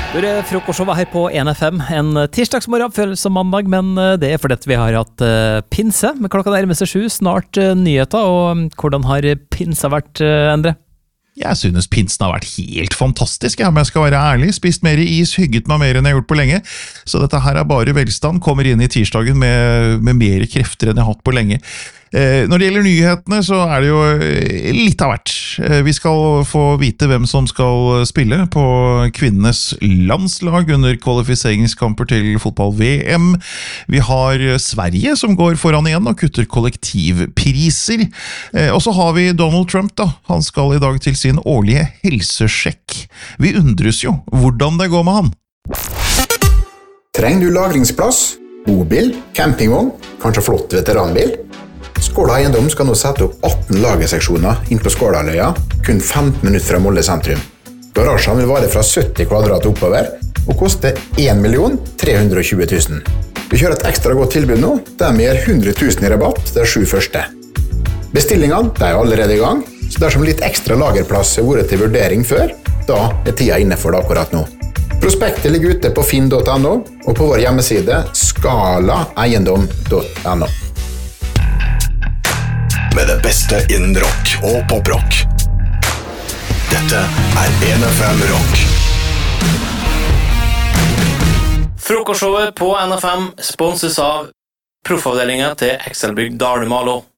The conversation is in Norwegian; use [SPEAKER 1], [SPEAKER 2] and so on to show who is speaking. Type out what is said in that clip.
[SPEAKER 1] Det frokostshowet her på 1FM. En tirsdagsmorgen føles som mandag, men det fordi vi har hatt pinse. Men klokka nærmer seg 7, snart nyheter. Og hvordan har pinsa vært, Endre?
[SPEAKER 2] Jeg synes pinsen har vært helt fantastisk, om jeg skal være ærlig. Spist mer is, hygget meg mer enn jeg har gjort på lenge. Så dette her er bare velstand. Kommer inn i tirsdagen med mer krefter enn jeg har hatt på lenge. Når det gjelder nyhetene, så er det jo litt av hvert. Vi skal få vite hvem som skal spille på kvinnenes landslag under kvalifiseringskamper til fotball-VM. Vi har Sverige som går foran igjen og kutter kollektivpriser. Og så har vi Donald Trump da. Han skal i dag til sin årlige helsesjekk. Vi undres jo hvordan det går med han.
[SPEAKER 3] Trenger du lagringsplass, bobil, campingvogn, kanskje flott veteranbil? Skåla Eiendom skal nå sette opp 18 lagerseksjoner inn på Skålaløya, kun 15 minutter fra Molde sentrum. Garasjen vil vare fra 70 kvadrat oppover, og koste 1 320 000. Vi kjører et ekstra godt tilbud nå, der vi gir 100 000 i rabatt de 7 første. Bestillingene er allerede i gang, så dersom litt ekstra lagerplass har vært til vurdering før, da er tida inne for det akkurat nå. Prospektet ligger ute på finn.no, og på vår hjemmeside skalaeiendom.no.
[SPEAKER 4] Med det beste innen rock og poprock. Dette er 1FM Rock.
[SPEAKER 5] Frokostshowet på NFM sponses av proffavdelingen til Excelbygg Dalmalo.